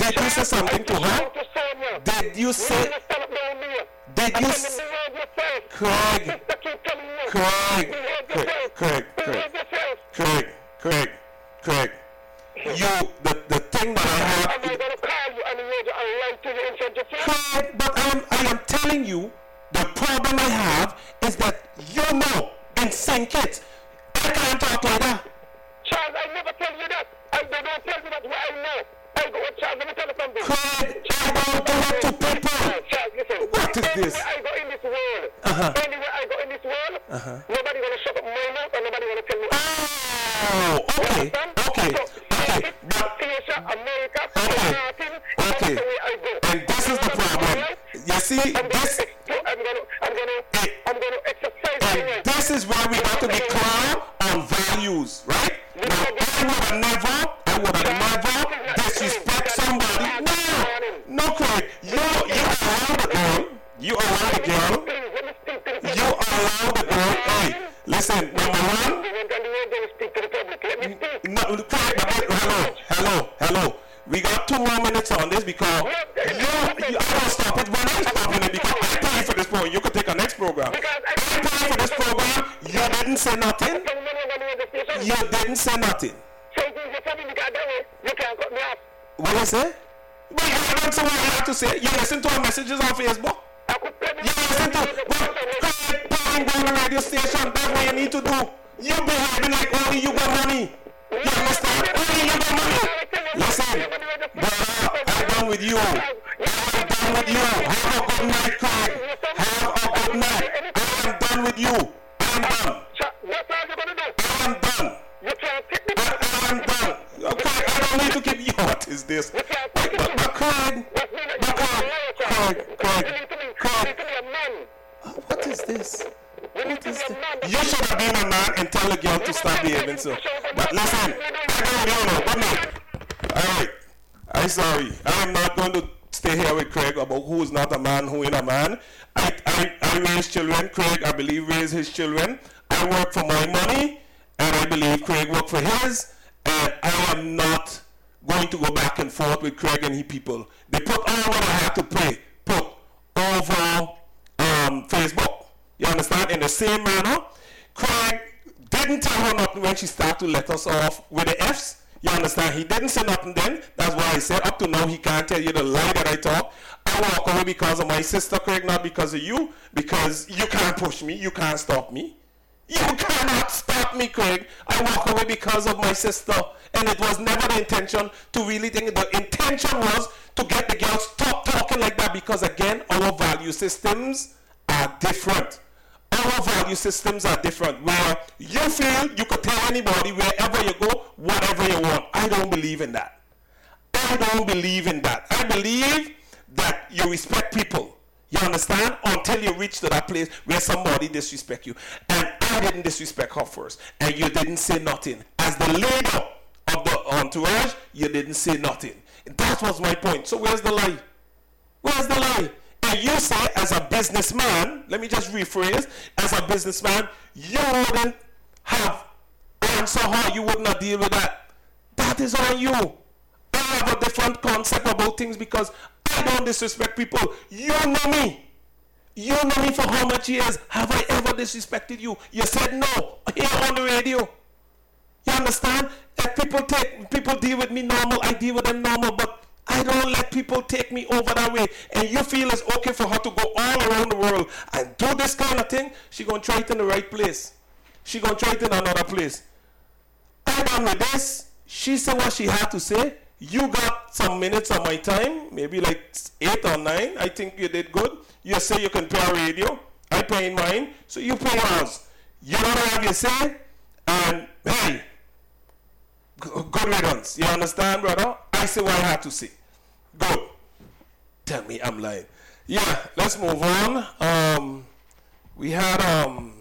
Did you say something to her? Did you say? Did you? Craig. You, the thing that I have. Craig, but I am telling you, the problem I have is that you know and sync it. I can't talk like that. Charles, I never tell you that. I don't tell you that what I know. I go with Charles, let me tell you something. Craig, I don't do it to people. Charles, listen. What is this? Anywhere I go in this world, anywhere I go in this world, nobody gonna shut up my mouth and nobody gonna tell me. Oh, okay. But, America, okay. And this is the problem. You see, this. I'm gonna exercise. And this is where we have to be clear on values, right? Now, I would have never disrespect somebody. No, Craig. You allow the girl. Hey, listen, number one. No, Craig, hello. We got 2 more minutes on this because I don't stop it when I'm stopping it because I pay for this program. You can take our next program. I pay for this program. You didn't say nothing. What I say? Well, you haven't said what you have to say. You listen to our messages on Facebook. You listen to calling down the radio station. That's what you need to do. You behaving like only you got money. You understand? Only you got money. Listen, brother, I'm done with you. I'm done with you. Have a good night, Craig. Have a good night. I am done with you. I'm done. I'm done. I'm done. Okay, I don't need to keep you. What is this? But Craig. What is this? You should have been a man and tell a girl to stop behaving so. But listen, good night. Alright. I'm sorry. I'm not going to stay here with Craig about who is not a man, who ain't a man. I raise children. Craig, I believe, raise his children. I work for my money, and I believe Craig work for his. And I am not going to go back and forth with Craig and he people. They put all what I have to put over Facebook. You understand? In the same manner, Craig didn't tell her nothing when she started to let us off with the F's. You understand? He didn't say nothing then. That's why I said up to now he can't tell you the lie that I talk. I walk away because of my sister, Craig, not because of you. Because you can't push me. You can't stop me. You cannot stop me, Craig. I walk away because of my sister. And it was never the intention to really think. The intention was to get the girls stop talking like that because, again, our value systems are different. Our value systems are different. Where you feel you could tell anybody wherever you go, whatever you want. I don't believe in that. I believe that you respect people. You understand? Until you reach to that place where somebody disrespect you. And I didn't disrespect her first. And you didn't say nothing. As the leader of the entourage, you didn't say nothing. That was my point. So where's the lie? Where's the lie? And you say, as a businessman, let me just rephrase, as a businessman, you wouldn't have answered her. You would not deal with that. That is on you. I have a different concept about things because I don't disrespect people. You know me. You know me for how much years? Have I ever disrespected you? You said no here on the radio. You understand? If people deal with me normal, I deal with them normal, but I don't let people take me over that way. And you feel it's okay for her to go all around the world and do this kind of thing, she gonna try it in the right place. She gonna try it in another place. I'm done with this. She said what she had to say. You got some minutes of my time, maybe like 8 or 9. I think you did good. You say you can pay a radio. I pay mine, so you pay yours. You know what I have you say? And hey, good riddance. You understand, brother? I say what I have to say. Good. Tell me I'm lying. Yeah, let's move on. We had